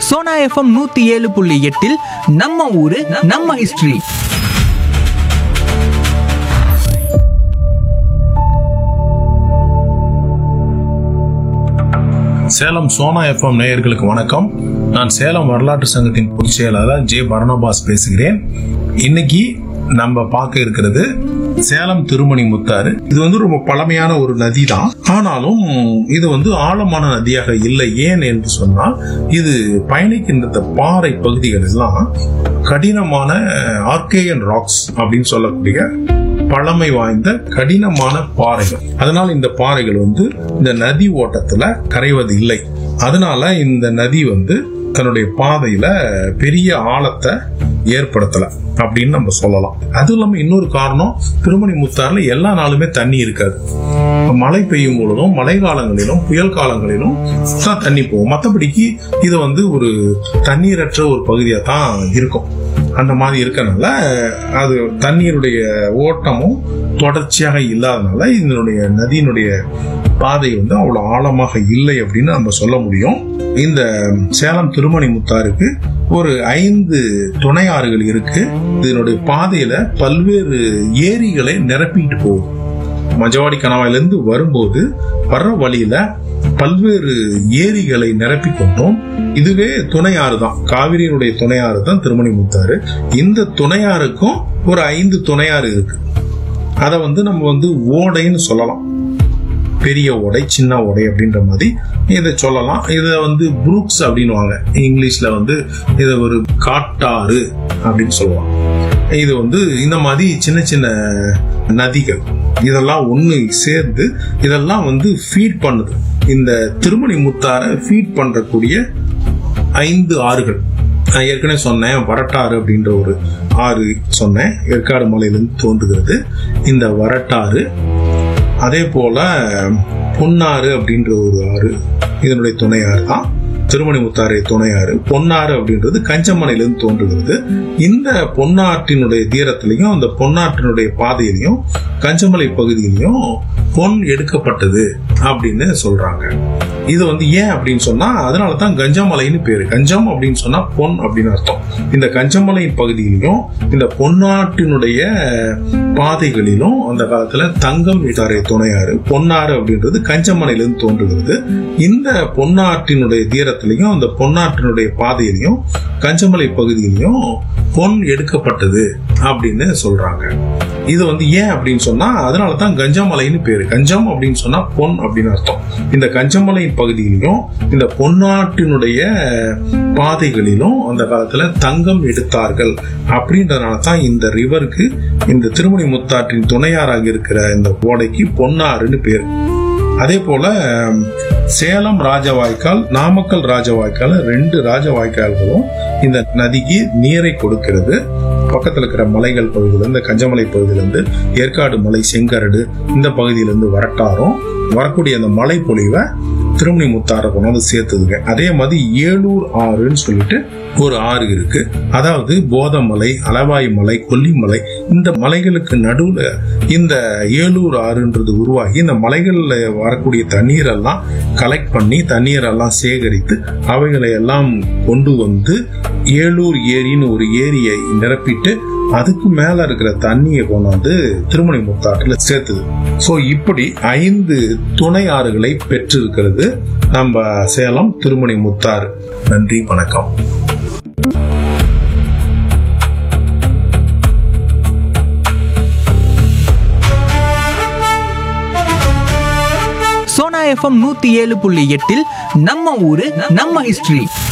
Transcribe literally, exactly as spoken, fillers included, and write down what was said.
Sona FM நூத்தி ஏழு புள்ளி எட்டில் நம்ம ஊரு நம்ம ஹிஸ்டரி. சேலம் சோனா எஃப்எம் நேயர்களுக்கு வணக்கம். நான் சேலம் வரலாற்று சங்கத்தின் பொதுச் செயலாளர் ஜே பரணபாஸ் பேசுகிறேன். இன்னைக்கு நம்ம பார்க்க இருக்கிறது சேலம் திருமணி முத்தாறு. இது வந்து ரொம்ப பழமையான ஒரு நதி தான். ஆனாலும் இது வந்து ஆழமான நதியாக இல்லை. ஏன் என்று சொன்னால், இது பயணிக்கின்ற பாறை பகுதிகள் எல்லாம் கடினமான ஆர்கேயன் ராக்ஸ் அப்படின்னு சொல்லக்கூடிய பழமை வாய்ந்த கடினமான பாறைகள். அதனால இந்த பாறைகள் வந்து இந்த நதி ஓட்டத்துல கரைவது இல்லை. அதனால இந்த நதி வந்து தன்னுடைய பாதையில பெரிய ஆழத்தை ஏற்படுத்தல அப்படின்னு நம்ம சொல்லலாம். அதுவும் இல்லாம இன்னொரு காரணம், திருமணி முத்தாறுல எல்லா நாளுமே தண்ணி இருக்காது. மழை பெய்யும் பொழுதும் மழை காலங்களிலும் புயல் காலங்களிலும் தான் தண்ணி போகும். மற்றபடிக்கு இது வந்து ஒரு தண்ணீரற்ற ஒரு பகுதியா தான் இருக்கும். அந்த மாதிரி இருக்கனால அது தண்ணீருடைய ஓட்டமும் தொடர்ச்சியாக இல்லாதனால இதனுடைய நதியினுடைய பாதை வந்து அவ்வளவு ஆழமாக இல்லை அப்படின்னு நம்ம சொல்ல முடியும். இந்த சேலம் திருமணி முத்தாறுக்கு ஒரு ஐந்து துணை ஆறுகள் இருக்கு. இதனுடைய பாதையில பல்வேறு ஏரிகளை நிரப்பிட்டு போகுது. மஜவாடி கணவாயிலிருந்து வரும்போது வர்ற வழியில பல்வேறு ஏரிகளை நிரப்பி கொண்டோம். இதுவே துணையாறு தான், காவிரியினுடைய துணையாறு தான் திருமணி முத்தாறு. இந்த துணையாறுக்கும் ஒரு ஐந்து துணையாறு இருக்கு. அத வந்து நம்ம வந்து ஓடைன்னு சொல்லலாம். பெரிய ஓடை, சின்ன ஓடை அப்படின்ற மாதிரி இதை சொல்லலாம். இதை வந்து புரூக்ஸ் அப்படின்னுவாங்க. இங்கிலீஷ்ல வந்து இதை ஒரு காட்டாறு அப்படின்னு சொல்லுவாங்க. இது வந்து இந்த மாதிரி சின்ன சின்ன நதிகள் இதெல்லாம் ஒண்ணு சேர்ந்து இதெல்லாம் வந்து ஃபீட் பண்ணுது. இந்த திருமணி முத்தாரை ஃபீட் பண்றக்கூடிய ஐந்து ஆறுகள் நான் ஏற்கனவே சொன்னேன். வரட்டாறு அப்படின்ற ஒரு ஆறு சொன்னேன், ஏற்காடு மலையிலிருந்து தோன்றுகிறது இந்த வரட்டாறு. அதே போல பொன்னாறு அப்படின்ற ஒரு ஆறு இதனுடைய துணையாறு தான் திருமணி முத்தாறு துணையாறு. பொன்னாறு அப்படின்றது கஞ்சமனையிலிருந்து தோன்றுகிறது. இந்த பொன்னாற்றினுடைய தீரத்திலையும் அந்த பொன்னாற்றினுடைய பாதையிலையும் கஞ்சமலை பகுதியிலையும் பொன் எடுக்கப்பட்டது அப்படின்னு சொல்றாங்க. இது வந்து ஏன் அப்படின்னு சொன்னா, அதனாலதான் கஞ்சமலைன்னு பேரு. கஞ்சம் அப்படின்னு சொன்னா பொன் அப்படின்னு அர்த்தம். இந்த கஞ்சமலை பகுதியிலும் இந்த பொன்னாட்டினுடைய பாதைகளிலும் அந்த காலத்துல தங்கம் இட்டாரை துணையாறு. பொன்னாறு அப்படின்றது கஞ்சமலையிலிருந்து தோன்றுகிறது. இந்த பொன்னாற்றினுடைய தீரத்திலையும் அந்த பொன்னாற்றினுடைய பாதையிலையும் கஞ்சமலை பகுதியிலையும் பொன் எடுக்கப்பட்டது அப்படின்னு சொல்றாங்க. இது வந்து ஏன் அப்படின்னு சொன்னா, அதனாலதான் கஞ்சமலைன்னு பேரு. கஞ்சம் அப்படின்னு சொன்னா பொன் அப்படின்னு அர்த்தம். இந்த கஞ்சமலை பகுதியிலும் இந்த பொன்னாட்டினுடைய பாதைகளிலும் அந்த காலத்துல தங்கம் எடுத்தார்கள் அப்படின்றதுனால தான் இந்த ரிவருக்கு, இந்த திருமணி முத்தாற்றின் துணையாராக இருக்கிற இந்த ஓடைக்கு பொன்னாறுன்னு பேரு. அதே போல சேலம் ராஜவாய்க்கால், நாமக்கல் ராஜவாய்க்கால், ரெண்டு ராஜவாய்க்கால்களும் இந்த நதிக்கு நீரை கொடுக்கிறது. பக்கத்தில் இருக்கிற மலைகள் பகுதியிலிருந்து, கஞ்சமலை பகுதியிலிருந்து, ஏற்காடு மலை, செங்கரடு இந்த பகுதியிலிருந்து வரட்டாரும் வரக்கூடிய அந்த மழை பொழிவை திருமணி முத்தாரை கொண்டாந்து சேர்த்துதுங்க. அதே மாதிரி ஏலூர் ஆறுன்னு சொல்லிட்டு ஒரு ஆறு இருக்கு. அதாவது போதமலை, அளவாய் மலை, கொல்லிமலை இந்த மலைகளுக்கு நடுவுல இந்த ஏலூர் ஆறுன்றது உருவாகி இந்த மலைகள்ல வரக்கூடிய தண்ணீரெல்லாம் கலெக்ட் பண்ணி தண்ணீரெல்லாம் சேகரித்து அவைகளை எல்லாம் கொண்டு வந்து ஏலூர் ஏரின்னு ஒரு ஏரியை நிரப்பிட்டு அதுக்கு மேல இருக்கிற தண்ணியை கொண்டாந்து திருமணி முத்தாற்றில் சேர்த்துது. சோ இப்படி ஐந்து துணை ஆறுகளை பெற்றிருக்கிறது நம்ம சேலம் திருமணி முத்தாறு. நன்றி, வணக்கம். சோனா எஃப்எம் நூத்தி ஏழு புள்ளி எட்டில் நம்ம ஊரு நம்ம ஹிஸ்டரி.